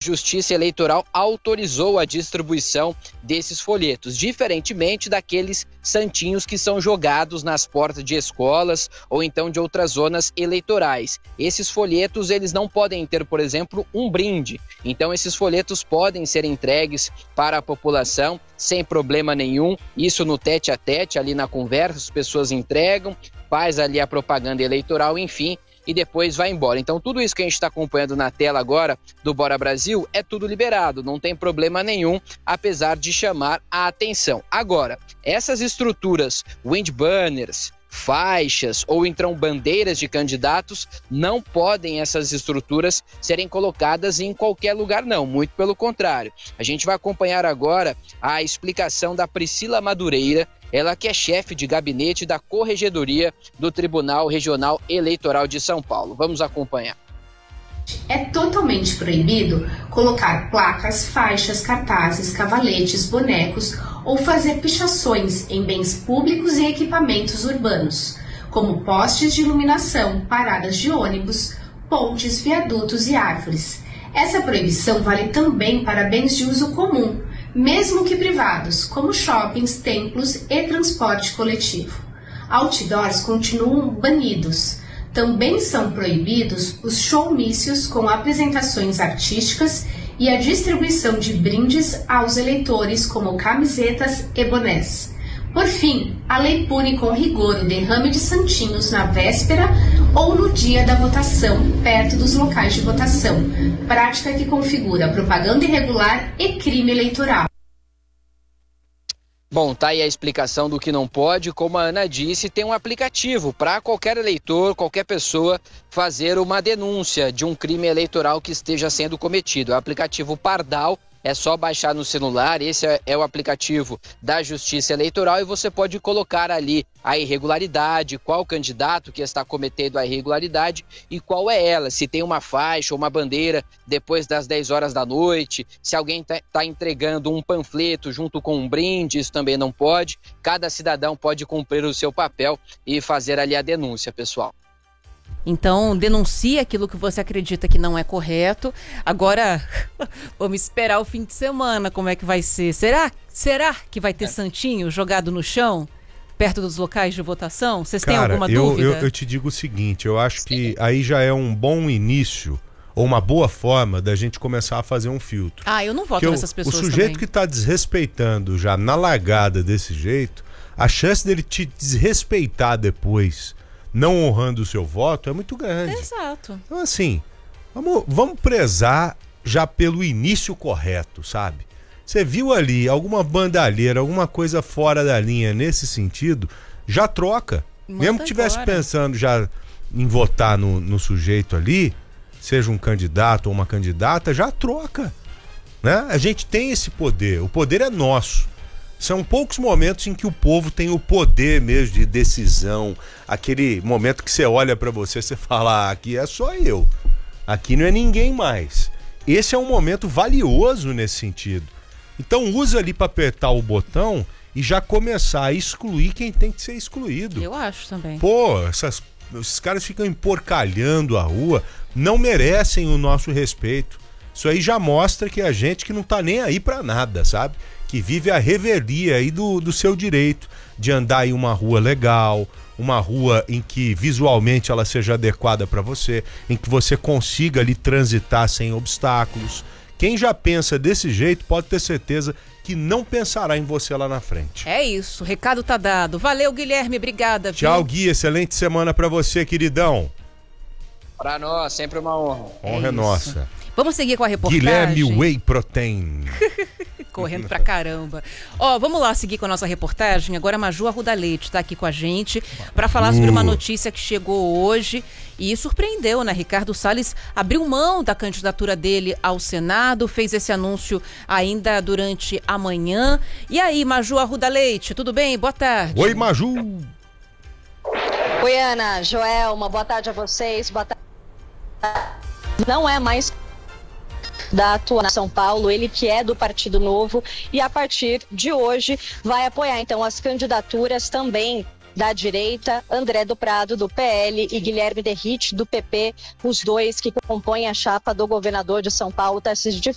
Justiça Eleitoral autorizou a distribuição desses folhetos, diferentemente daqueles santinhos que são jogados nas portas de escolas ou então de outras zonas eleitorais. Esses folhetos, eles não podem ter, por exemplo, um brinde. Então, esses folhetos podem ser entregues para a população sem problema nenhum. Isso no tete a tete, ali na conversa, as pessoas entregam, faz ali a propaganda eleitoral, enfim, e depois vai embora. Então, tudo isso que a gente está acompanhando na tela agora do Bora Brasil é tudo liberado, não tem problema nenhum, apesar de chamar a atenção. Agora, essas estruturas, wind banners, faixas ou então bandeiras de candidatos, não podem essas estruturas serem colocadas em qualquer lugar não, muito pelo contrário. A gente vai acompanhar agora a explicação da Priscila Madureira, ela que é chefe de gabinete da Corregedoria do Tribunal Regional Eleitoral de São Paulo. Vamos acompanhar. É totalmente proibido colocar placas, faixas, cartazes, cavaletes, bonecos ou fazer pichações em bens públicos e equipamentos urbanos, como postes de iluminação, paradas de ônibus, pontes, viadutos e árvores. Essa proibição vale também para bens de uso comum, mesmo que privados, como shoppings, templos e transporte coletivo. Outdoors continuam banidos. Também são proibidos os showmícios com apresentações artísticas e a distribuição de brindes aos eleitores, como camisetas e bonés. Por fim, a lei pune com rigor o derrame de santinhos na véspera ou no dia da votação, perto dos locais de votação, prática que configura propaganda irregular e crime eleitoral. Bom, tá aí a explicação do que não pode. Como a Ana disse, tem um aplicativo para qualquer eleitor, qualquer pessoa fazer uma denúncia de um crime eleitoral que esteja sendo cometido. É o aplicativo Pardal, é só baixar no celular, esse é o aplicativo da Justiça Eleitoral e você pode colocar ali a irregularidade, qual candidato que está cometendo a irregularidade e qual é ela, se tem uma faixa ou uma bandeira depois das 10 horas da noite, se alguém está entregando um panfleto junto com um brinde, isso também não pode. Cada cidadão pode cumprir o seu papel e fazer ali a denúncia, pessoal. Então, denuncie aquilo que você acredita que não é correto. Agora, vamos esperar o fim de semana, como é que vai ser. Será que vai ter santinho jogado no chão, perto dos locais de votação? Vocês têm alguma dúvida? Eu te digo o seguinte, eu acho que aí já é um bom início, ou uma boa forma da gente começar a fazer um filtro. Eu não voto nessas pessoas também. O sujeito que está desrespeitando já na largada desse jeito, a chance dele te desrespeitar depois, não honrando o seu voto, é muito grande. Exato. Então, assim, vamos prezar já pelo início correto, sabe? Você viu ali alguma bandalheira, alguma coisa fora da linha nesse sentido, já troca. Mesmo que estivesse pensando já em votar no sujeito ali, seja um candidato ou uma candidata, já troca, né? A gente tem esse poder, o poder é nosso. São poucos momentos em que o povo tem o poder mesmo de decisão, aquele momento que você olha pra você e fala, aqui é só eu, aqui não é ninguém mais. Esse é um momento valioso nesse sentido. Então usa ali pra apertar o botão e já começar a excluir quem tem que ser excluído. Eu acho também. Pô, esses caras ficam emporcalhando a rua, não merecem o nosso respeito. Isso aí já mostra que é gente que não tá nem aí pra nada, sabe? Que vive a revelia aí do seu direito de andar em uma rua legal, uma rua em que visualmente ela seja adequada para você, em que você consiga ali transitar sem obstáculos. Quem já pensa desse jeito pode ter certeza que não pensará em você lá na frente. É isso, o recado tá dado. Valeu, Guilherme, obrigada. Tchau, Gui, excelente semana para você, queridão. Para nós, sempre uma honra. Honra é nossa. Vamos seguir com a reportagem. Guilherme Whey Protein. Correndo pra caramba. Vamos lá seguir com a nossa reportagem. Agora a Maju Arruda Leite está aqui com a gente para falar sobre uma notícia que chegou hoje e surpreendeu, né? Ricardo Salles abriu mão da candidatura dele ao Senado, fez esse anúncio ainda durante a manhã. E aí, Maju Arruda Leite, tudo bem? Boa tarde. Oi, Maju. Oi, Ana, Joelma, boa tarde a vocês. Boa tarde. Não é mais da atual São Paulo, ele que é do Partido Novo e a partir de hoje vai apoiar então as candidaturas também da direita, André do Prado do PL e Guilherme Derrite do PP, os dois que compõem a chapa do governador de São Paulo, Tarcísio de